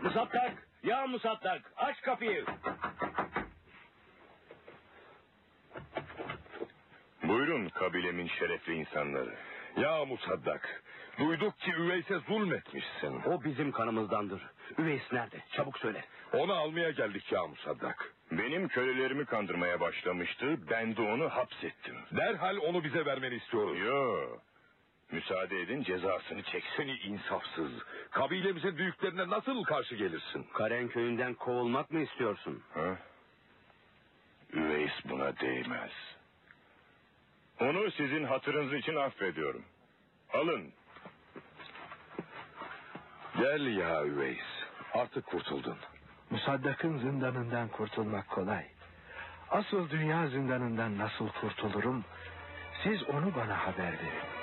Musaddak! Ya Musaddak! Aç kapıyı! Buyurun kabilemin şerefli insanları. Ya Musaddak, duyduk ki Üveys'e zulmetmişsin. O bizim kanımızdandır. Üveys nerede? Çabuk söyle. Onu almaya geldik ya Musaddak. Benim kölelerimi kandırmaya başlamıştı. Ben de onu hapsettim. Derhal onu bize vermeni istiyoruz. Yo. Müsaade edin cezasını çeksin. Seni insafsız. Kabilemizin büyüklerine nasıl karşı gelirsin? Karen köyünden kovulmak mı istiyorsun? Ha? Üveys buna değmez. Onu sizin hatırınız için affediyorum. Alın. Gel ya Üveys. Artık kurtuldun. Musaddak'ın zindanından kurtulmak kolay. Asıl dünya zindanından nasıl kurtulurum? Siz onu bana haber verin.